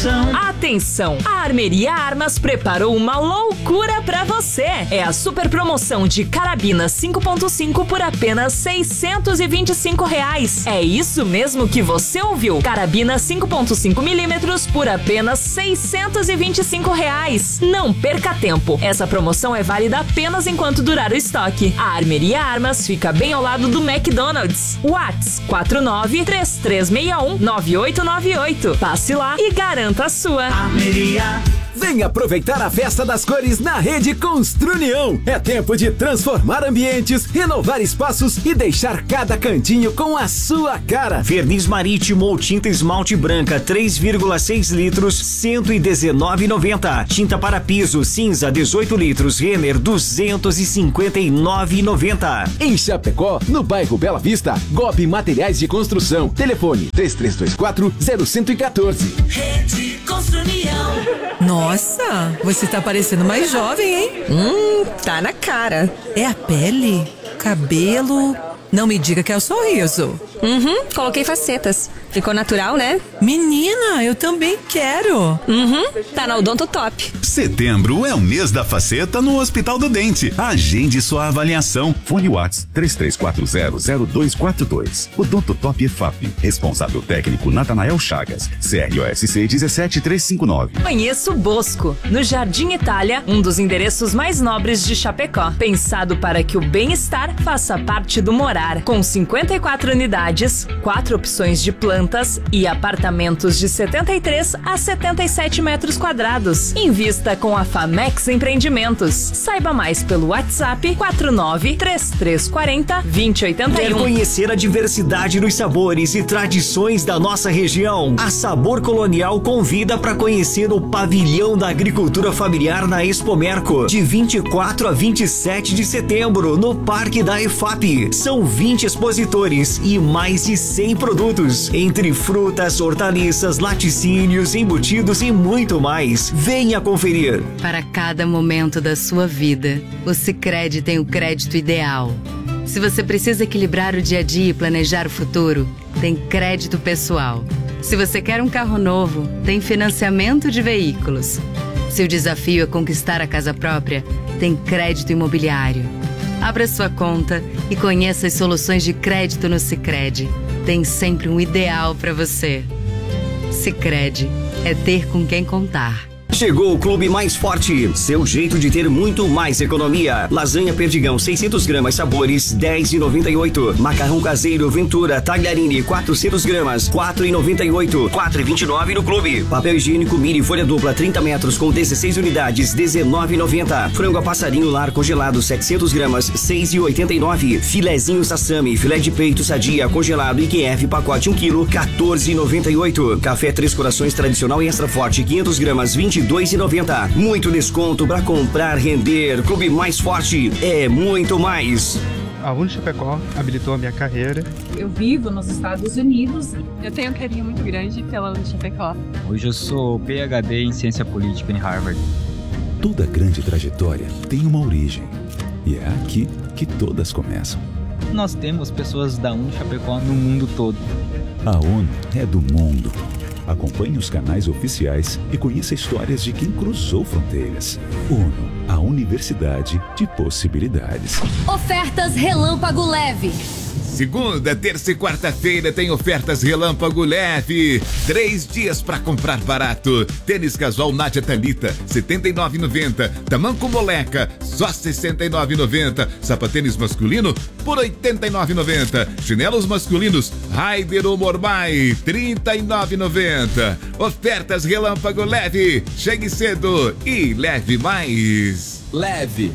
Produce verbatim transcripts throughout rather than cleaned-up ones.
promoção. Atenção! A Armeria Armas preparou uma loucura pra você. É a super promoção de carabina cinco ponto cinco por apenas seiscentos e vinte e cinco reais. É isso mesmo que você ouviu. Carabina cinco ponto cinco milímetros por apenas seiscentos e vinte e cinco reais. Não perca tempo. Essa promoção é válida apenas enquanto durar o estoque. A Armeria Armas fica bem ao lado do McDonald's. Whats quatro nove três três seis um nove oito nove oito. Passe lá e garanta a sua. Armeria. Vem aproveitar a Festa das Cores na Rede Construnião. É tempo de transformar ambientes, renovar espaços e deixar cada cantinho com a sua cara. Verniz marítimo ou tinta esmalte branca três vírgula seis litros, cento e dezenove reais e noventa centavos. Tinta para piso cinza dezoito litros, Renner duzentos e cinquenta e nove reais e noventa centavos. Em Chapecó, no bairro Bela Vista, Gobi Materiais de Construção. Telefone três três dois quatro zero um quatro. Rede Construnião. Nossa, você tá parecendo mais jovem, hein? Hum, tá na cara. É a pele? Cabelo? Não me diga que é o sorriso. Uhum, coloquei facetas. Ficou natural, né? Menina, eu também quero. Uhum, tá na Odonto Top. Setembro é o mês da faceta no Hospital do Dente. Agende sua avaliação. Fone Whats três três quatro zero zero dois quatro dois. Odonto Top E F A P. Responsável técnico Natanael Chagas. C R O S C um sete três cinco nove. Conheça o Bosco, no Jardim Itália, um dos endereços mais nobres de Chapecó. Pensado para que o bem-estar faça parte do morar. Com cinquenta e quatro unidades, quatro opções de plantas e apartamentos de setenta e três a setenta e sete metros quadrados. Invista com a Famex Empreendimentos. Saiba mais pelo WhatsApp quatro nove três três quatro zero dois zero oito um. Quer conhecer a diversidade dos sabores e tradições da nossa região? A Sabor Colonial convida para conhecer o Pavilhão da Agricultura Familiar na Expomerco, de vinte e quatro a vinte e sete de setembro, no Parque da E F A P. São vinte expositores e mais de cem produtos, entre frutas, hortaliças, laticínios, embutidos e muito mais. Venha conferir. Para cada momento da sua vida, o Sicredi tem o crédito ideal. Se você precisa equilibrar o dia a dia e planejar o futuro, tem crédito pessoal. Se você quer um carro novo, tem financiamento de veículos. Se o desafio é conquistar a casa própria, tem crédito imobiliário. Abra sua conta e conheça as soluções de crédito no Sicredi. Tem sempre um ideal para você. Sicredi é ter com quem contar. Chegou o Clube Mais Forte, seu jeito de ter muito mais economia. Lasanha Perdigão seiscentos gramas, sabores dez reais e noventa e oito. Macarrão caseiro Ventura Tagliarini quatrocentos gramas, quatro reais e noventa e oito. quatro reais e vinte e nove no Clube. Papel higiênico Miri folha dupla trinta metros com dezesseis unidades, dezenove reais e noventa centavos. Frango a passarinho lar congelado setecentos gramas, seis reais e oitenta e nove. Filezinho Sassami, filé de peito Sadia congelado I Q F pacote um quilo, quatorze reais e noventa e oito. Café Três Corações tradicional e extra forte quinhentas gramas, vinte e dois reais e noventa centavos. Muito desconto para comprar, render. Clube Mais Forte é muito mais. A Uni Chapecó habilitou a minha carreira. Eu vivo nos Estados Unidos. Eu tenho um carinho muito grande pela Uni Chapecó. Hoje eu sou P H D em Ciência Política em Harvard. Toda grande trajetória tem uma origem. E é aqui que todas começam. Nós temos pessoas da Uni Chapecó no mundo todo. A ONU é do mundo. Acompanhe os canais oficiais e conheça histórias de quem cruzou fronteiras. ONU, a Universidade de Possibilidades. Ofertas Relâmpago Leve. Segunda, terça e quarta-feira tem ofertas Relâmpago Leve. Três dias para comprar barato. Tênis casual Nádia Thalita, setenta e nove reais e noventa centavos. Tamanco Moleca, só sessenta e nove reais e noventa centavos. Sapatênis masculino, por oitenta e nove reais e noventa centavos. Chinelos masculinos, Raider ou Mormai, trinta e nove reais e noventa centavos. Ofertas Relâmpago Leve. Chegue cedo e leve mais. Leve.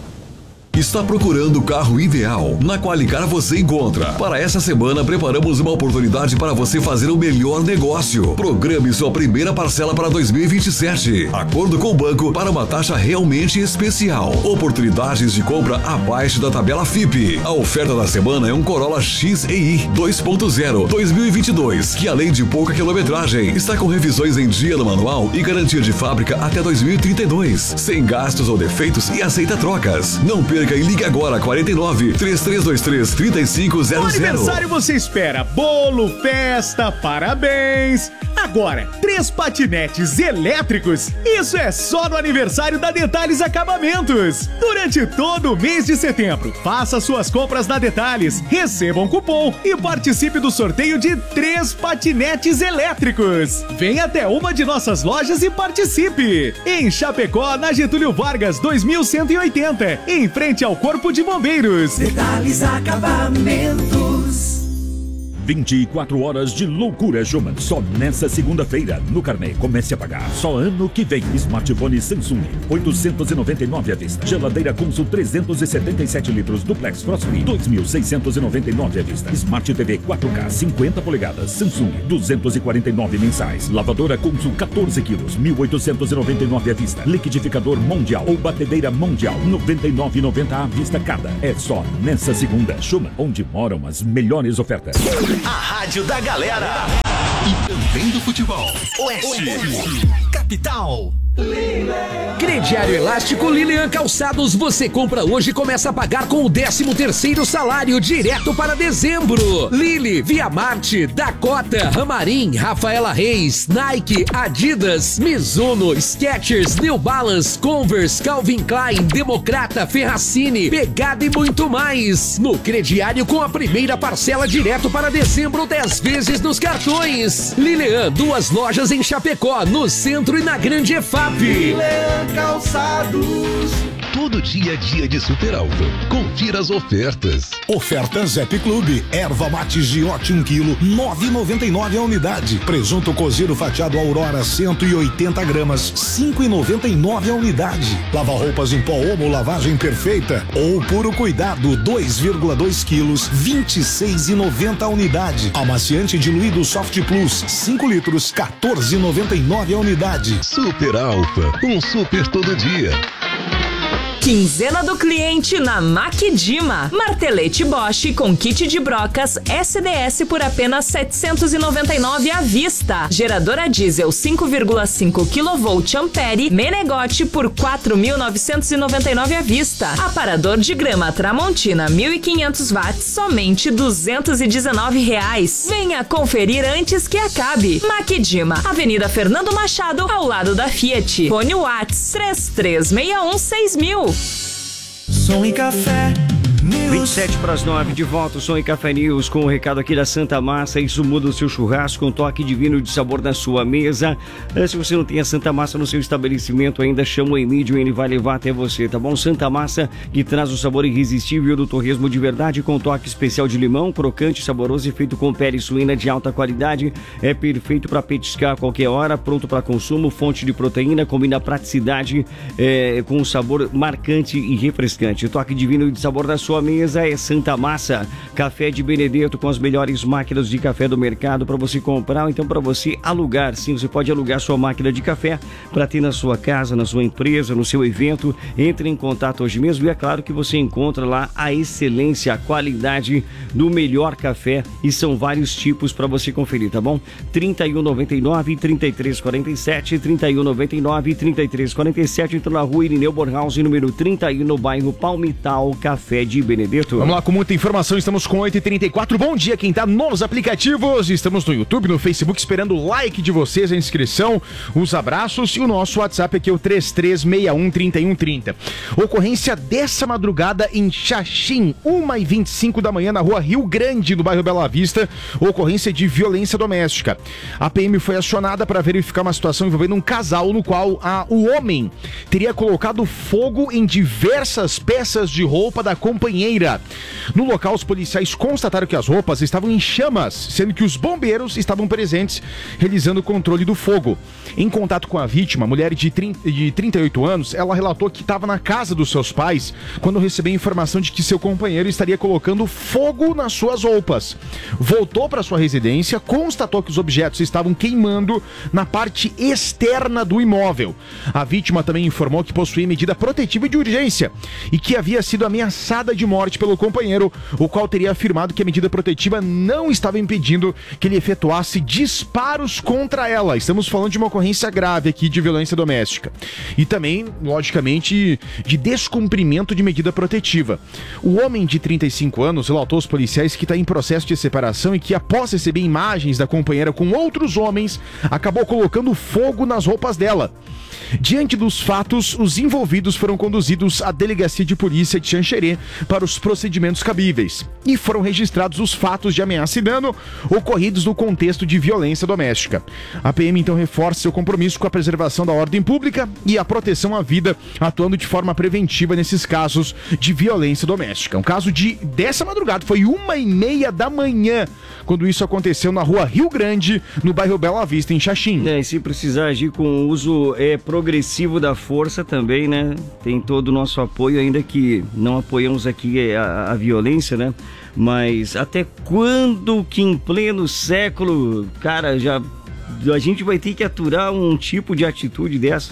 Está procurando o carro ideal? Na Qualicar você encontra. Para essa semana, preparamos uma oportunidade para você fazer o melhor negócio. Programe sua primeira parcela para dois mil e vinte e sete. Acordo com o banco para uma taxa realmente especial. Oportunidades de compra abaixo da tabela F I P. A oferta da semana é um Corolla X E I dois ponto zero dois mil e vinte e dois, que além de pouca quilometragem, está com revisões em dia no manual e garantia de fábrica até dois mil e trinta e dois. Sem gastos ou defeitos e aceita trocas. Não perca elétrica e ligue agora quarenta e nove, três três dois três, três cinco zero zero. No aniversário você espera bolo, festa, parabéns. Agora, três patinetes elétricos, isso é só no aniversário da Detalhes Acabamentos. Durante todo o mês de setembro, faça suas compras na Detalhes, receba um cupom e participe do sorteio de três patinetes elétricos. Venha até uma de nossas lojas e participe. Em Chapecó, na Getúlio Vargas dois mil cento e oitenta, em frente ao Corpo de Bombeiros. Detalhes Acabamentos. vinte e quatro horas de loucura Schumann. Só nessa segunda-feira, no Carnê. Comece a pagar. Só ano que vem. Smartphone Samsung, oitocentos e noventa e nove à vista. Geladeira Consul trezentos e setenta e sete litros Duplex Frostfree, dois mil seiscentos e noventa e nove à vista. Smart T V quatro K cinquenta polegadas Samsung, duzentos e quarenta e nove mensais. Lavadora Consul quatorze quilos, mil oitocentos e noventa e nove à vista. Liquidificador Mundial ou batedeira Mundial, noventa e nove e noventa à vista cada. É só nessa segunda. Schumann, onde moram as melhores ofertas. A rádio da galera. E também do futebol. Oeste. Oeste. Capital. Crediário Elástico Lilian Calçados, você compra hoje e começa a pagar com o décimo terceiro salário direto para dezembro. Lili, Via Marte, Dakota, Ramarim, Rafaela Reis, Nike, Adidas, Mizuno, Skechers, New Balance, Converse, Calvin Klein, Democrata, Ferracini, Pegada e muito mais. No crediário com a primeira parcela direto para dezembro, dez vezes nos cartões. Lilian, duas lojas em Chapecó, no centro e na Grande E F A P. Lilian Calçados. Todo dia é dia de Super Alto. Confira as ofertas. Ofertas Zep Clube. Erva mate Giote um quilo, nove e noventa e nove a unidade. Presunto cozido fatiado Aurora cento e oitenta gramas, cinco e noventa e nove a unidade. Lava roupas em pó Omo lavagem perfeita ou puro cuidado dois vírgula dois quilos, vinte e seis e noventa a unidade. Amaciante diluído Soft Plus cinco litros, quatorze e noventa e nove a unidade. Super Alfa, um super todo dia. Quinzena do cliente na Maquidima. Martelete Bosch com kit de brocas S D S por apenas setecentos e noventa e nove à vista. Geradora diesel cinco vírgula cinco quilovolts Ampere Menegote por quatro mil novecentos e noventa e nove à vista. Aparador de grama Tramontina mil e quinhentos watts somente duzentos e dezenove reais. Venha conferir antes que acabe. Maquidima, Avenida Fernando Machado, ao lado da Fiat. Fone Watts três três seis um seis mil. Som e Café News. vinte e sete para as nove, de volta o Som e Café News com o recado aqui da Santa Massa. Isso muda o seu churrasco, um toque divino de sabor na sua mesa. Se você não tem a Santa Massa no seu estabelecimento ainda, chama o Emílio e ele vai levar até você, tá bom? Santa Massa, que traz o sabor irresistível do torresmo de verdade com toque especial de limão, crocante, saboroso e feito com pele suína de alta qualidade. É perfeito para petiscar a qualquer hora, pronto para consumo, fonte de proteína, combina praticidade é, com um sabor marcante e refrescante. O toque divino de sabor na sua mesa é Santa Massa. Café de Benedetto com as melhores máquinas de café do mercado para você comprar ou então para você alugar. Sim, você pode alugar sua máquina de café para ter na sua casa, na sua empresa, no seu evento. Entre em contato hoje mesmo e é claro que você encontra lá a excelência, a qualidade do melhor café e são vários tipos para você conferir, tá bom? trinta e um noventa e nove, trinta e três quarenta e sete, trinta e um noventa e nove, trinta e três quarenta e sete, então na rua Irineu Bornhaus, número trinta e um, no bairro Palmital, Café de Benedetto. Vamos lá com muita informação, estamos com oito e trinta e quatro. Bom dia quem tá nos aplicativos, estamos no YouTube, no Facebook, esperando o like de vocês, a inscrição, os abraços e o nosso WhatsApp aqui é o três três seis um, três um três zero. Ocorrência dessa madrugada em Xaxim, uma e vinte e cinco da manhã na rua Rio Grande, no bairro Bela Vista, ocorrência de violência doméstica. A P M foi acionada para verificar uma situação envolvendo um casal no qual a, o homem teria colocado fogo em diversas peças de roupa da companheira. No local, os policiais constataram que as roupas estavam em chamas, sendo que os bombeiros estavam presentes realizando o controle do fogo. Em contato com a vítima, mulher de, trinta, de trinta e oito anos, ela relatou que estava na casa dos seus pais quando recebeu a informação de que seu companheiro estaria colocando fogo nas suas roupas. Voltou para sua residência, constatou que os objetos estavam queimando na parte externa do imóvel. A vítima também informou que possuía medida protetiva de urgência e que havia sido ameaçada de morte morte pelo companheiro, o qual teria afirmado que a medida protetiva não estava impedindo que ele efetuasse disparos contra ela. Estamos falando de uma ocorrência grave aqui de violência doméstica. E também, logicamente, de descumprimento de medida protetiva. O homem de trinta e cinco anos relatou aos policiais que está em processo de separação e que, após receber imagens da companheira com outros homens, acabou colocando fogo nas roupas dela. Diante dos fatos, os envolvidos foram conduzidos à delegacia de polícia de Xanxerê para os procedimentos cabíveis e foram registrados os fatos de ameaça e dano ocorridos no contexto de violência doméstica. A P M então reforça seu compromisso com a preservação da ordem pública e a proteção à vida, atuando de forma preventiva nesses casos de violência doméstica. Um caso de dessa madrugada, foi uma e meia da manhã, quando isso aconteceu na rua Rio Grande, no bairro Bela Vista, em Xaxim. É, e se precisar agir com o uso é, progressivo da força também, né? Tem todo o nosso apoio, ainda que não apoiamos aqui a, a violência, né? Mas até quando que em pleno século, cara, já a gente vai ter que aturar um tipo de atitude dessa?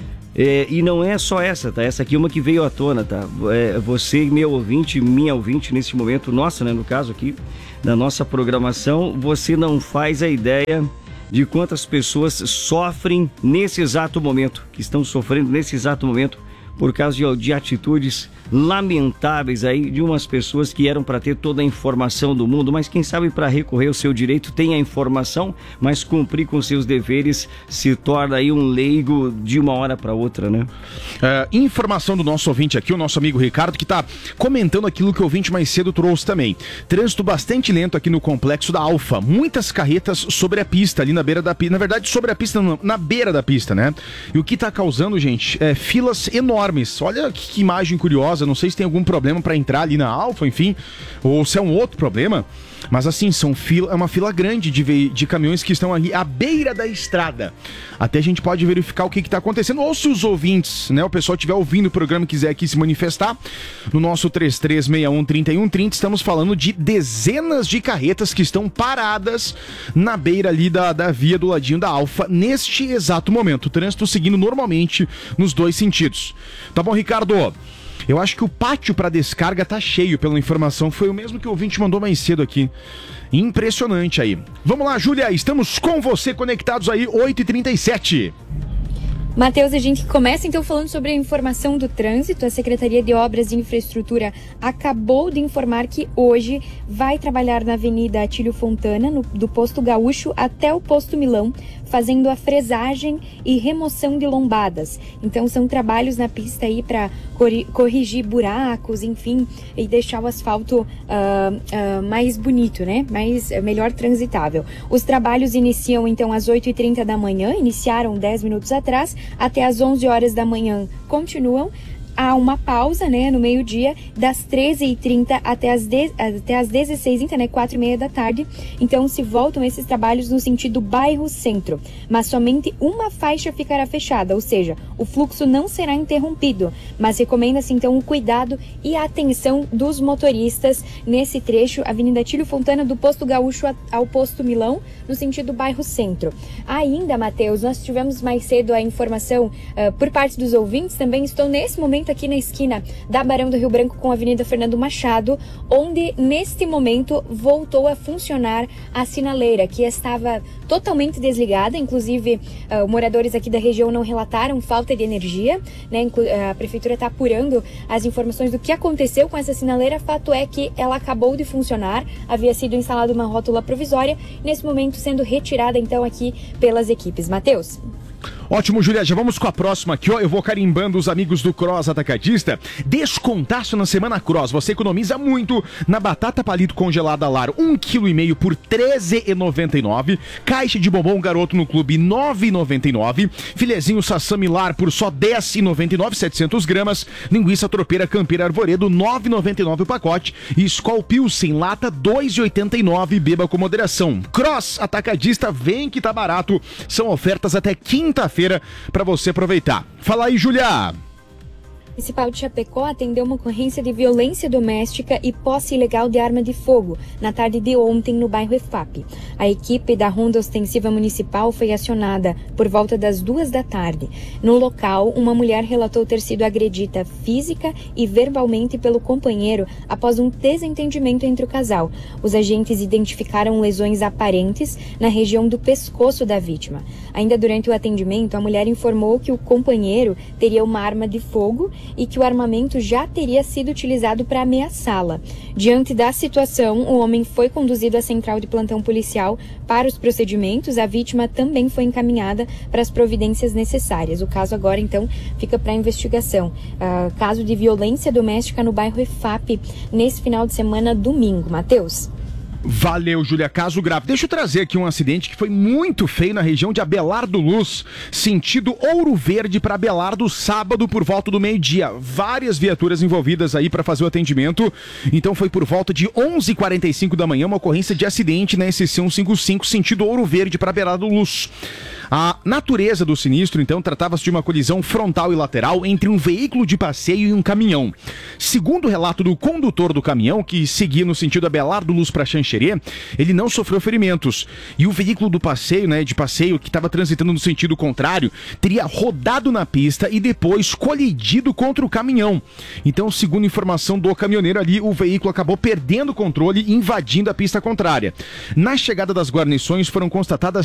É, e não é só essa, tá? Essa aqui é uma que veio à tona, tá? É, você, meu ouvinte, minha ouvinte nesse momento, nossa, né? No caso aqui, da nossa programação, você não faz a ideia de quantas pessoas sofrem nesse exato momento, que estão sofrendo nesse exato momento por causa de, de atitudes lamentáveis aí de umas pessoas que eram para ter toda a informação do mundo, mas quem sabe para recorrer ao seu direito tem a informação, mas cumprir com seus deveres se torna aí um leigo de uma hora para outra, né? É, informação do nosso ouvinte aqui, o nosso amigo Ricardo, que está comentando aquilo que o ouvinte mais cedo trouxe também. Trânsito bastante lento aqui no complexo da Alfa, muitas carretas sobre a pista, ali na beira da pista, na verdade sobre a pista, não, na beira da pista, né? E o que está causando, gente, é filas enormes. Olha que, que imagem curiosa. Não sei se tem algum problema para entrar ali na Alfa, enfim, ou se é um outro problema, mas assim, são fila, é uma fila grande de, ve- de caminhões que estão ali à beira da estrada. Até a gente pode verificar o que está acontecendo, ou se os ouvintes, né, o pessoal estiver ouvindo o programa e quiser aqui se manifestar, no nosso três três seis um, três um três zero, estamos falando de dezenas de carretas que estão paradas na beira ali da, da via do ladinho da Alfa, neste exato momento. O trânsito seguindo normalmente nos dois sentidos. Tá bom, Ricardo? Eu acho que o pátio para descarga tá cheio, pela informação. Foi o mesmo que o ouvinte mandou mais cedo aqui. Impressionante aí. Vamos lá, Júlia, estamos com você conectados aí, oito e trinta e sete. Matheus, a gente começa então falando sobre a informação do trânsito. A Secretaria de Obras e Infraestrutura acabou de informar que hoje vai trabalhar na Avenida Atílio Fontana, no, do Posto Gaúcho até o Posto Milão, fazendo a fresagem e remoção de lombadas. Então são trabalhos na pista aí para corrigir buracos, enfim, e deixar o asfalto uh, uh, mais bonito, né? Mais, melhor transitável. Os trabalhos iniciam então às oito e trinta da manhã, iniciaram dez minutos atrás, até às onze horas da manhã continuam. Há uma pausa, né, no meio-dia, das treze e trinta até as, de, até as dezesseis e trinta, né, quatro e meia da tarde. Então, se voltam esses trabalhos no sentido bairro-centro. Mas somente uma faixa ficará fechada, ou seja, o fluxo não será interrompido. Mas recomenda-se, então, o cuidado e a atenção dos motoristas nesse trecho, Avenida Atílio Fontana, do Posto Gaúcho ao Posto Milão, no sentido bairro-centro. Ainda, Matheus, nós tivemos mais cedo a informação uh, por parte dos ouvintes, também estou nesse momento aqui na esquina da Barão do Rio Branco com a Avenida Fernando Machado, onde neste momento voltou a funcionar a sinaleira, que estava totalmente desligada. Inclusive, uh, moradores aqui da região não relataram falta de energia, né? A prefeitura está apurando as informações do que aconteceu com essa sinaleira. Fato é que ela acabou de funcionar, havia sido instalada uma rótula provisória, nesse momento sendo retirada então aqui pelas equipes. Matheus. Ótimo, Julia, já vamos com a próxima aqui, ó. Eu vou carimbando os amigos do Cross Atacadista. Descontaço na Semana Cross. Você economiza muito na batata palito congelada Lar, um vírgula cinco quilo por treze reais e noventa e nove centavos. Caixa de bombom Garoto no Clube, nove reais e noventa e nove centavos. Filezinho Sassami Lar por só dez reais e noventa e nove centavos, setecentas gramas. Linguiça Tropeira Campeira Arvoredo, nove reais e noventa e nove centavos o pacote. E Skol Pilsen Lata, dois reais e oitenta e nove centavos. Beba com moderação. Cross Atacadista, vem que tá barato. São ofertas até quinta-feira para você aproveitar. Fala aí, Julia. O municipal de Chapecó atendeu uma ocorrência de violência doméstica e posse ilegal de arma de fogo na tarde de ontem no bairro E F A P. A equipe da Ronda Ostensiva Municipal foi acionada por volta das duas da tarde. No local, uma mulher relatou ter sido agredida física e verbalmente pelo companheiro após um desentendimento entre o casal. Os agentes identificaram lesões aparentes na região do pescoço da vítima. Ainda durante o atendimento, a mulher informou que o companheiro teria uma arma de fogo e que o armamento já teria sido utilizado para ameaçá-la. Diante da situação, o homem foi conduzido à central de plantão policial para os procedimentos. A vítima também foi encaminhada para as providências necessárias. O caso agora, então, fica para investigação. Uh, caso de violência doméstica no bairro E F A P nesse final de semana, domingo. Matheus? Valeu, Júlia. Caso grave. Deixa eu trazer aqui um acidente que foi muito feio na região de Abelardo Luz, sentido Ouro Verde para Abelardo, sábado por volta do meio-dia. Várias viaturas envolvidas aí para fazer o atendimento. Então foi por volta de onze e quarenta e cinco da manhã uma ocorrência de acidente na S C cento e cinquenta e cinco, sentido Ouro Verde para Abelardo Luz. A natureza do sinistro, então, tratava-se de uma colisão frontal e lateral entre um veículo de passeio e um caminhão. Segundo o relato do condutor do caminhão, que seguia no sentido Abelardo Luz para Xanxerê, ele não sofreu ferimentos. E o veículo do passeio, né, de passeio, que estava transitando no sentido contrário, teria rodado na pista e depois colidido contra o caminhão. Então, segundo informação do caminhoneiro ali, o veículo acabou perdendo o controle e invadindo a pista contrária. Na chegada das guarnições foram constatadas